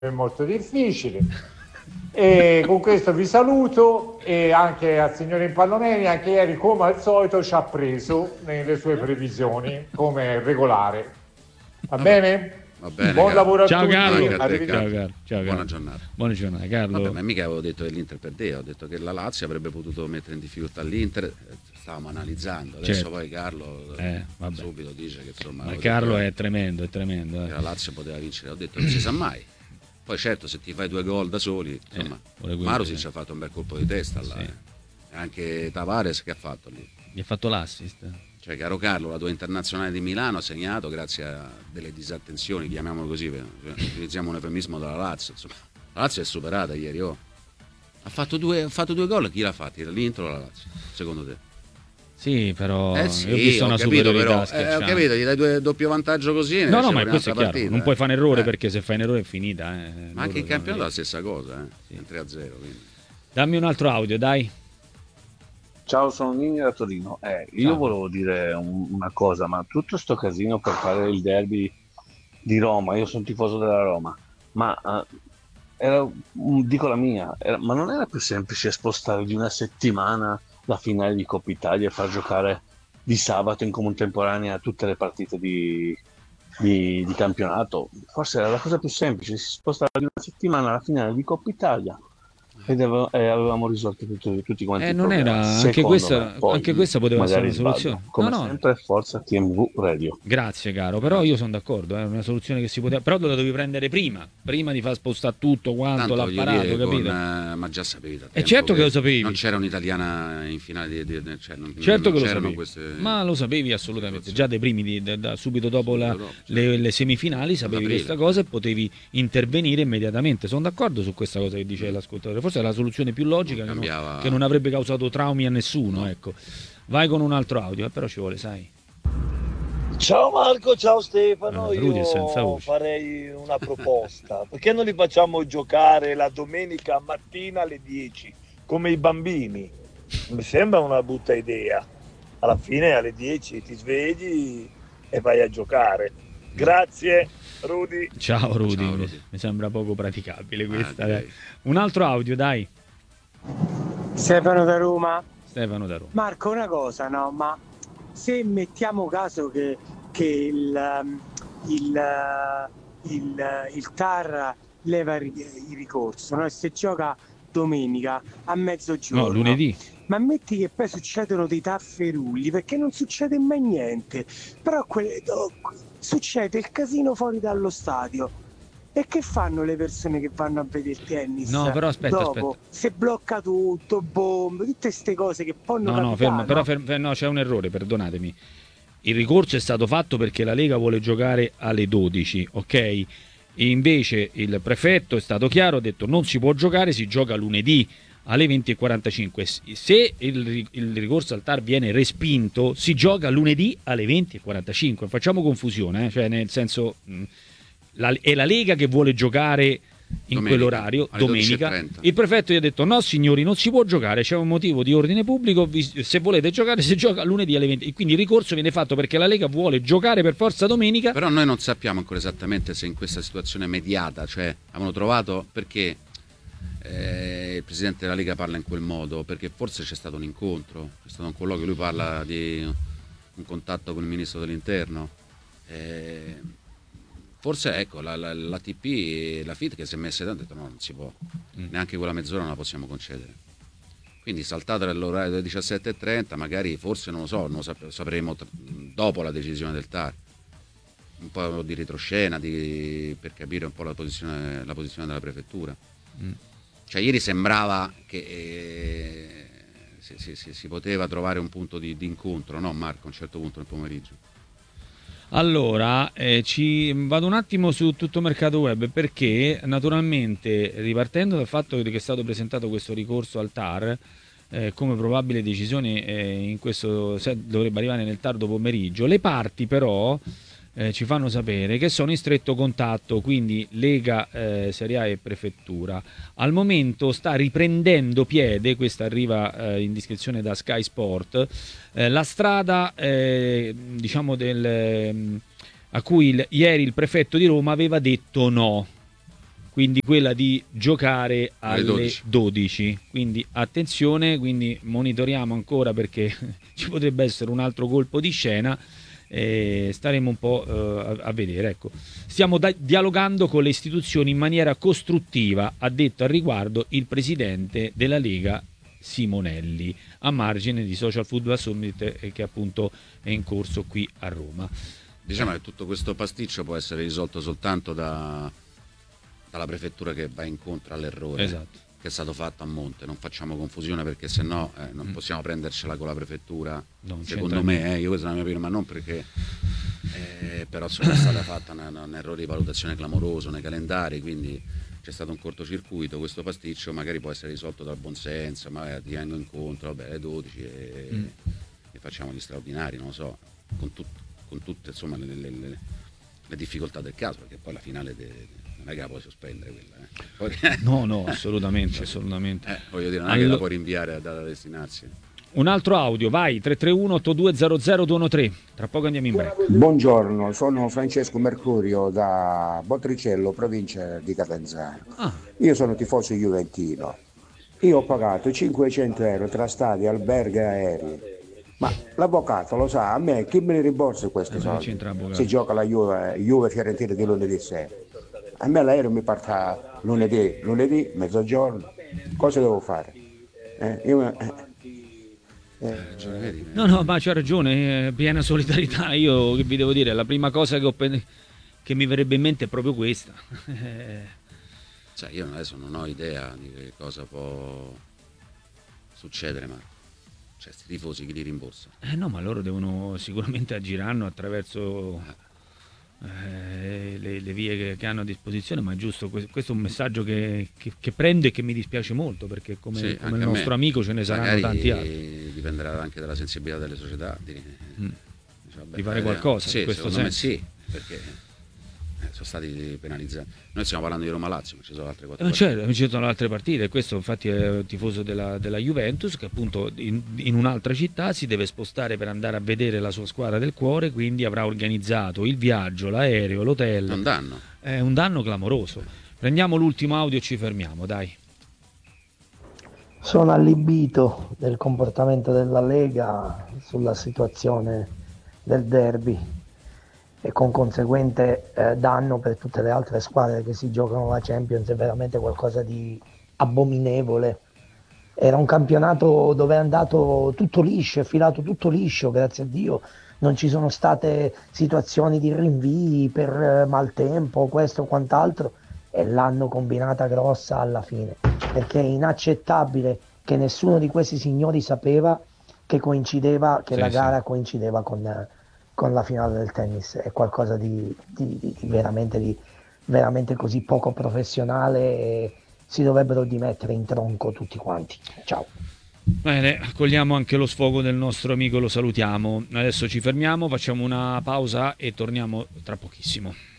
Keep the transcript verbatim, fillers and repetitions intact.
è molto difficile. E con questo vi saluto, e anche al signore Impalloneri, anche ieri come al solito ci ha preso nelle sue previsioni come regolare. Va bene? Va bene, buon Carlo. lavoro a Ciao tutti. Carlo. Anche a te, Ciao, Carlo. Carlo. Ciao, Buona Carlo. giornata. Buona giornata, Carlo. Vabbè, ma mica avevo detto che l'Inter perdeva, ho detto che la Lazio avrebbe potuto mettere in difficoltà l'Inter. Stavamo analizzando, adesso Certo. poi Carlo Eh, vabbè. subito dice che insomma, Ma ho Carlo detto è tremendo, è tremendo. che Eh. la Lazio poteva vincere, ho detto non si sa mai. Poi certo, se ti fai due gol da soli, insomma, pure quello, Marusic sì. ha fatto un bel colpo di testa là. Sì. eh. E anche Tavares che ha fatto lì. Gli ha fatto l'assist. Cioè, caro Carlo, la tua internazionale di Milano ha segnato grazie a delle disattenzioni, chiamiamolo così, per- utilizziamo un eufemismo della Lazio. Insomma, la Lazio è superata ieri, oh. Ha fatto due, ha fatto due gol, chi l'ha fatti? L'Inter o la Lazio, secondo te? Sì, però Eh sì, io ho visto ho una capito, superiorità però, eh, ho schiacciante. capito, gli dai due doppio vantaggio così. No, no, esce ma fuori questo è un'altra chiaro, partita. non puoi fare un errore Eh. perché se fai un errore è finita. Eh. Ma anche in Loro campionato è sono la stessa cosa, eh. Sì. È tre a zero. Quindi. Dammi un altro audio, dai. Ciao, sono Nini da Torino. Eh, io Ciao. volevo dire un- una cosa, ma tutto sto casino per fare il derby di Roma, io sono tifoso della Roma, ma eh, era, un- dico la mia, era- ma non era più semplice spostare di una settimana la finale di Coppa Italia e far giocare di sabato in contemporanea tutte le partite di, di- di campionato? Forse era la cosa più semplice, si spostava di una settimana la finale di Coppa Italia ed ave- e avevamo risolto tutti, tutti quanti Eh, i non problemi. era anche Secondo questa, me, poi anche questa poteva essere magari una sbaglio. soluzione. Come No, no, sempre, forza T M V Radio. grazie caro, però io sono d'accordo, è una soluzione che si poteva, però la dovevi prendere prima, prima di far spostare tutto quanto, Tanto, voglio l'apparato, dire, con, capito? eh, ma già sapevi da E tempo certo che lo sapevi. Non c'era un'italiana in finale di, di- di- cioè non, Certo non che lo c'erano sapevi, queste ma lo sapevi assolutamente, situazioni. già dai primi, di- da- da- subito dopo Subito la- dopo, certo. le, le semifinali sapevi Ad aprile. questa cosa e potevi intervenire immediatamente. Sono d'accordo su questa cosa che dice l'ascoltatore, forse è la soluzione più logica Non che non, cambiava- che non avrebbe causato traumi a nessuno, ecco. Vai con un altro audio, eh, però ci vuole, sai. Ciao Marco, ciao Stefano, Eh, Rudy è senza io voce. farei una proposta, perché non li facciamo giocare la domenica mattina alle dieci, come i bambini? Mi sembra una brutta idea, alla fine alle dieci ti svegli e vai a giocare. Grazie Rudy. Ciao Rudy, Ciao, mi- Rudy. mi sembra poco praticabile questa. Ah, direi. dai. Un altro audio, dai. Stefano da Roma. Stefano da Roma. Marco, una cosa, no? Ma se mettiamo caso che, che il, um, il, uh, il, uh, il T A R leva il il ricorso, no? E se gioca domenica a mezzogiorno. No, lunedì. Ma metti che poi succedono dei tafferugli, perché non succede mai niente. Però que- oh, succede il casino fuori dallo stadio. E che fanno le persone che vanno a vedere il tennis? No, però aspetta, dopo, aspetta. se blocca tutto, bombe, tutte queste cose che poi No, no, fermo, però fermo, fermo, no, c'è un errore, perdonatemi. Il ricorso è stato fatto perché la Lega vuole giocare alle dodici, ok? E invece il prefetto è stato chiaro, ha detto non si può giocare, si gioca lunedì alle venti e quarantacinque. Se il, il ricorso al T A R viene respinto, si gioca lunedì alle venti e quarantacinque. Facciamo confusione, eh? Cioè nel senso mh, la, è la Lega che vuole giocare in Domenica, quell'orario, alle domenica. dodici e trenta. Il prefetto gli ha detto no signori, non si può giocare, c'è un motivo di ordine pubblico, vi- se volete giocare si gioca lunedì alle venti. E quindi il ricorso viene fatto perché la Lega vuole giocare per forza domenica. Però noi non sappiamo ancora esattamente se in questa situazione mediata, cioè avevano trovato perché eh, il presidente della Lega parla in quel modo, perché forse c'è stato un incontro, c'è stato un colloquio, lui parla di un contatto con il ministro dell'interno. Eh, forse ecco la, la, l'A T P e la F I T che si è messa tanto, ha detto no, non si può, Mm. neanche quella mezz'ora non la possiamo concedere. Quindi saltata l'orario delle diciassette e trenta, magari forse non lo so, non lo sap- sapremo t- dopo la decisione del T A R. Un po' di retroscena di, per capire un po' la posizione, la posizione della prefettura. Mm. Cioè ieri sembrava che eh, si, si- si- si poteva trovare un punto di, di incontro, no Marco, a un certo punto nel pomeriggio. Allora, eh, ci vado un attimo su tutto mercato web perché naturalmente ripartendo dal fatto che è stato presentato questo ricorso al T A R eh, come probabile decisione eh, in questo se- dovrebbe arrivare nel tardo pomeriggio, le parti però eh, ci fanno sapere che sono in stretto contatto, quindi Lega, eh, Serie A e Prefettura. Al momento sta riprendendo piede, questa arriva eh, in descrizione da Sky Sport, eh, la strada eh, diciamo del, ehm, a cui il- ieri il prefetto di Roma aveva detto no. quindi quella di giocare alle dodici. dodici. Quindi attenzione, quindi monitoriamo ancora perché ci potrebbe essere un altro colpo di scena. E staremo un po' uh, a, a vedere. Ecco. Stiamo da- dialogando con le istituzioni in maniera costruttiva, ha detto al riguardo il presidente della Lega Simonelli, a margine di Social Football Summit eh, che appunto è in corso qui a Roma. Diciamo che tutto questo pasticcio può essere risolto soltanto da, dalla prefettura che va incontro all'errore. Esatto. Che è stato fatto a monte, non facciamo confusione perché sennò eh, non possiamo prendercela con la prefettura, Non secondo c'entra me, eh, io questa è la mia opinione, ma non perché eh, però insomma, è stata fatta una, un errore di valutazione clamoroso nei calendari, quindi c'è stato un cortocircuito, questo pasticcio magari può essere risolto dal buonsenso, ma ti vengo incontro, vabbè, alle dodici e, mm. e facciamo gli straordinari, non lo so, con, tut, con tutte insomma le, le, le, le difficoltà del caso, perché poi la finale de, non è che la puoi sospendere quella, eh. Poi, no no assolutamente assolutamente eh, voglio dire, non è Allo... che la puoi rinviare a data destinarsi. Un altro audio, vai, tre tre uno otto due zero zero due uno tre, tra poco andiamo in break. Buongiorno, sono Francesco Mercurio da Botricello, provincia di Catanzaro. Ah. Io sono tifoso juventino, io ho pagato cinquecento euro tra stadi, alberghi e aerei, ma l'avvocato lo sa, a me chi me ne rimborsa questi eh, soldi? Si gioca la Juve, Juve Fiorentina di lunedì sera, a me l'aereo mi parte lunedì, lunedì, mezzogiorno, cosa devo fare? Eh, io, eh, Eh, no, no, ma c'ha ragione, eh, piena solidarietà. Io che vi devo dire, la prima cosa che, ho, che mi verrebbe in mente è proprio questa. Cioè, io adesso non ho idea di che cosa può succedere, Marco. Cioè, sti tifosi chi li rimborsano? Eh no, ma loro devono sicuramente aggiranno attraverso eh, le, le vie che, che hanno a disposizione, ma è giusto, questo è un messaggio che, che, che prendo e che mi dispiace molto, perché come, sì, come il nostro amico ce ne saranno tanti altri. Dipenderà anche dalla sensibilità delle società di, mm. cioè, di fare qualcosa sì, in questo secondo senso. me sì, perché eh, sono stati penalizzati. Noi stiamo parlando di Roma-Lazio, ma ci sono altre quattro eh, partite. Certo, ci sono altre partite, questo infatti è tifoso della, della Juventus che appunto in, in un'altra città si deve spostare per andare a vedere la sua squadra del cuore, quindi avrà organizzato il viaggio, l'aereo, l'hotel. È un danno. È un danno clamoroso. Prendiamo l'ultimo audio e ci fermiamo, dai. Sono allibito del comportamento della Lega sulla situazione del derby e con conseguente eh, danno per tutte le altre squadre che si giocano la Champions. È veramente qualcosa di abominevole. Era un campionato dove è andato tutto liscio, è filato tutto liscio, grazie a Dio. Non ci sono state situazioni di rinvii per eh, maltempo, questo o quant'altro, e l'hanno combinata grossa alla fine, perché è inaccettabile che nessuno di questi signori sapeva che coincideva, che sì, la sì. gara coincideva con, con la finale del tennis. È qualcosa di, di, di, di, veramente, di veramente così poco professionale, e si dovrebbero dimettere in tronco tutti quanti. Ciao. Bene, accogliamo anche lo sfogo del nostro amico, lo salutiamo. Adesso ci fermiamo, facciamo una pausa e torniamo tra pochissimo.